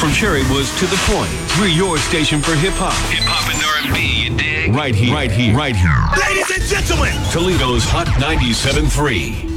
From Cherry was to the point. We're your station for hip-hop. Hip-hop and R&B, you dig? Right here. Ladies and gentlemen, Toledo's Hot 97.3.